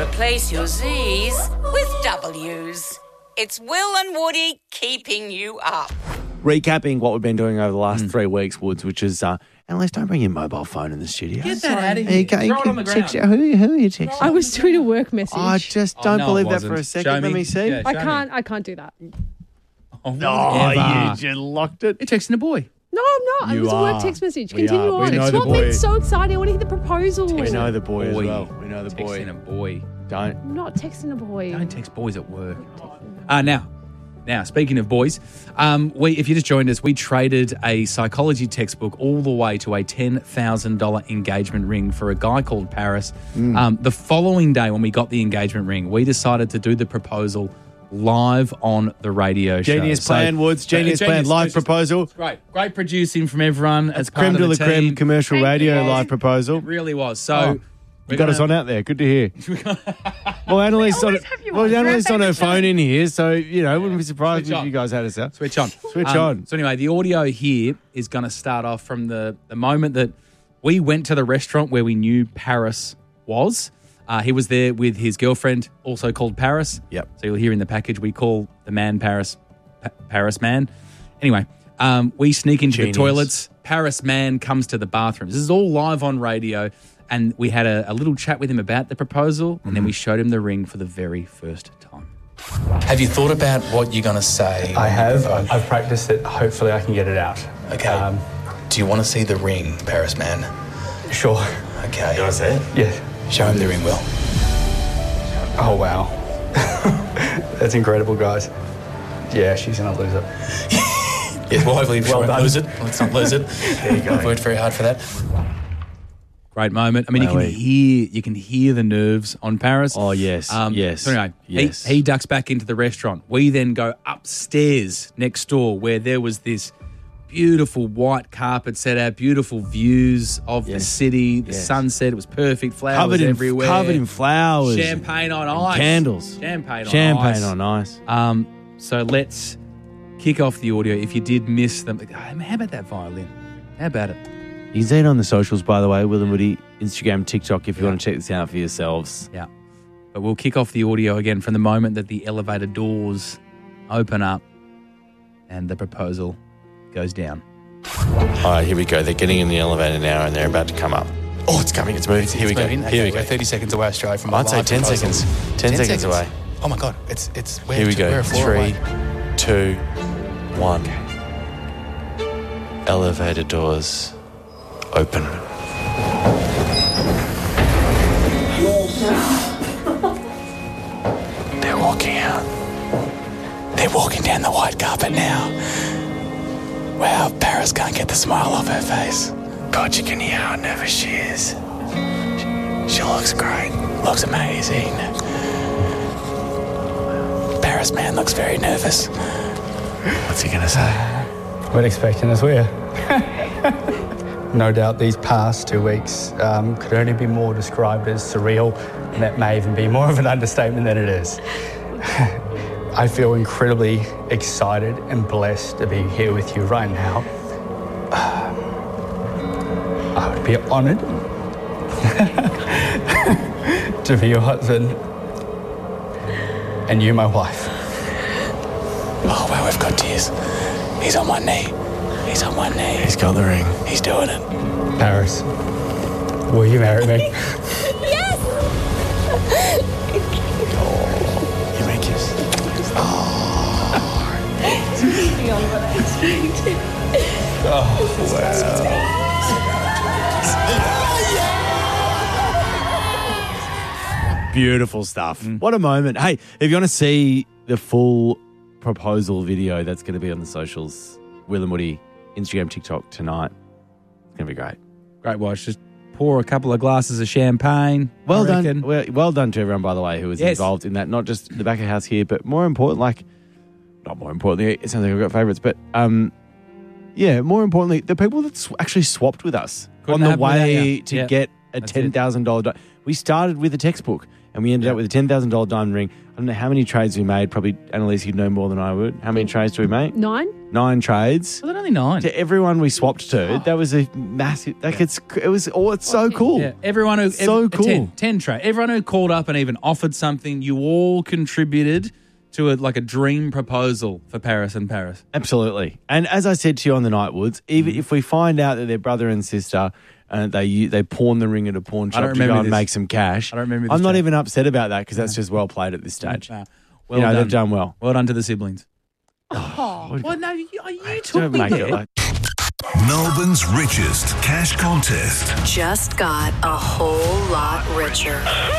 Replace your Z's with W's. It's Will and Woody keeping you up. Recapping what we've been doing over the last 3 weeks, Woods, which is, Annalise, don't bring your mobile phone in the studio. Get that out of here. You Throw it on the ground. Who are you texting? I was doing a work message. I just don't no, believe it that for a wasn't. second. Show Let me see. Yeah, show me. I can't do that. Oh, you just locked it. You're texting a boy. No, I'm not. It You was a work are. text message. We Continue are. We on. know It's the what boy. been so exciting. I want to hear the proposal. We know the boy, as Boy. well. We know the boy. Texting a boy. Don't. I'm not texting a boy. Don't text boys at work. Now, speaking of boys, if you just joined us, we traded a psychology textbook all the way to a $10,000 engagement ring for a guy called Paris. The following day, when we got the engagement ring, we decided to do the proposal live on the radio show. Genius plan, Woods. Genius plan. Live proposal. Great producing from everyone. As part Creme of de la the creme team. commercial Thank radio you. live proposal. It really was. So You got us on out there. Good to hear. Well, Annalise on her phone in here, so, wouldn't be surprised Switch if on. you guys had us out. Switch on. Switch on. So anyway, the audio here is going to start off from the moment that we went to the restaurant where we knew Paris was. He was there with his girlfriend, also called Paris. Yep. So you'll hear in the package, we call the man Paris, Paris man. Anyway, we sneak into Genius. the toilets. Paris man comes to the bathrooms. This is all live on radio. And we had a little chat with him about the proposal, and then we showed him the ring for the very first time. Have you thought about what you're going to say? I have. I've practiced it. Hopefully I can get it out. Okay. Do you want to see the ring, Paris man? Sure. Okay. You want to see it? Yeah. Show him the ring, Will. Oh, wow. That's incredible, guys. Yeah, she's going to lose it. Yes, well, hopefully we Well won't done. lose it. Let's not lose it. There you go. I've worked very hard for that. Great moment. I mean, you can hear the nerves on Paris. Oh, yes. Yes. So anyway, Yes. he ducks back into the restaurant. We then go upstairs next door where there was this beautiful white carpet set out, beautiful views of the city, the sunset. It was perfect. Flowers everywhere. Covered in flowers. Champagne on and ice. Candles. Champagne on ice. ice. So let's kick off the audio. If you did miss them, how about that violin? How about it? You can see it on the socials, by the way, Will and Woody, Instagram, TikTok, if you want to check this out for yourselves. Yeah. But we'll kick off the audio again from the moment that the elevator doors open up and the proposal goes down. All right, here we go. They're getting in the elevator now and they're about to come up. Oh, it's coming. It's moving. Here we go. Okay, Here we go. we're 30 seconds away, Australia, from I'd say live 10 proposal. seconds. 10 seconds away. Oh, my God. It's Here we we're go. a floor 3, away. 2, 1. Elevator doors open. They're walking out. They're walking down the white carpet now. Wow, Paris can't get the smile off her face. God, you can hear how nervous she is. She looks great. Looks amazing. Paris man looks very nervous. What's he gonna say? Weren't expecting us, were you? No doubt these past 2 weeks could only be more described as surreal, and that may even be more of an understatement than it is. I feel incredibly excited and blessed to be here with you right now. I would be honoured to be your husband and you my wife. Oh, wow, we've got tears. He's on one knee. He's on one knee. He's got the ring. He's doing it. Paris, will you marry me? You may kiss. Beautiful stuff. What a moment. Hey, if you want to see the full proposal video that's going to be on the socials, Will and Woody, Instagram, TikTok tonight. It's going to be great. Great watch. Just pour a couple of glasses of champagne. Well I done. reckon. Well done to everyone, by the way, who was Yes. involved in that. Not just the back of house here, but more important, not more importantly, it sounds like I've got favourites, but more importantly, the people that actually swapped with us Couldn't on the happen without way you. to Yeah. get a That's it. $10,000. We started with a textbook and we ended up with a $10,000 diamond ring. I don't know how many trades we made. Probably, Annalise, you'd know more than I would. How many trades do we make? 9? 9 trades. Was it only 9? To everyone we swapped to, that was a massive. Like it's so cool. Yeah, everyone who So cool. 10 trade. Everyone who called up and even offered something, you all contributed to a dream proposal for Paris and Paris. Absolutely. And as I said to you on the Night Woods, even if we find out that they're brother and sister and they pawn the ring at a pawn I don't shop to go remember and this. make some cash, I don't remember this, I'm not Jack. even upset about that because that's just well played at this stage. Well done. done. They've done well. Well done to the siblings. Oh. Well, no, you took Don't me make there. it like Melbourne's richest cash contest. Just got a whole lot richer.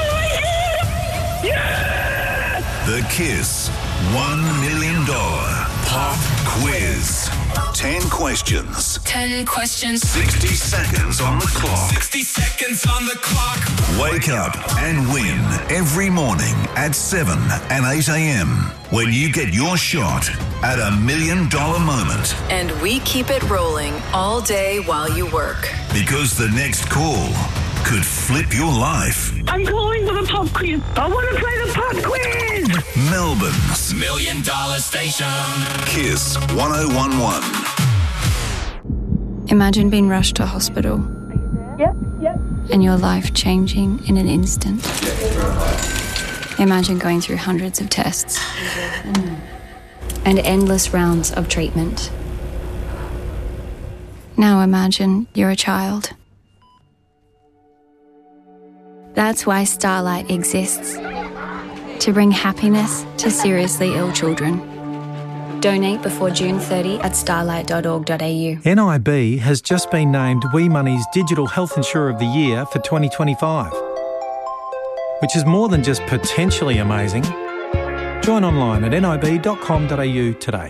The Kiss $1 million pop quiz. 10 questions. 10 questions. 60 seconds on the clock. 60 seconds on the clock. Wake up and win every morning at 7 and 8 a.m. when you get your shot at $1 million moment. And we keep it rolling all day while you work. Because the next call could flip your life. I'm calling for the pop quiz. I want to play the pop quiz. Melbourne's $1 million station. Kiss 1011. Imagine being rushed to hospital. Yep. And your life changing in an instant. Imagine going through hundreds of tests and endless rounds of treatment. Now imagine you're a child. That's why Starlight exists. To bring happiness to seriously ill children. Donate before June 30 at starlight.org.au. NIB has just been named WeMoney's Digital Health Insurer of the Year for 2025, which is more than just potentially amazing. Join online at nib.com.au today.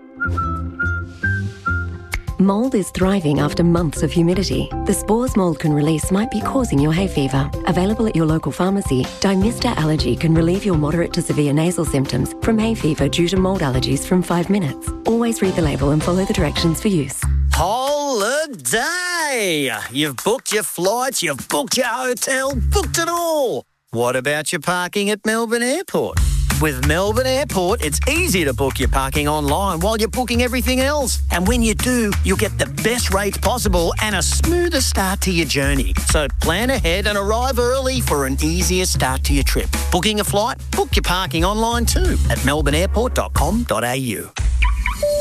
Mould is thriving after months of humidity. The spores mould can release might be causing your hay fever. Available at your local pharmacy, Dymista Allergy can relieve your moderate to severe nasal symptoms from hay fever due to mould allergies from 5 minutes. Always read the label and follow the directions for use. Holiday! You've booked your flights, you've booked your hotel, booked it all. What about your parking at Melbourne Airport? With Melbourne Airport, it's easy to book your parking online while you're booking everything else. And when you do, you'll get the best rates possible and a smoother start to your journey. So plan ahead and arrive early for an easier start to your trip. Booking a flight? Book your parking online too at melbourneairport.com.au.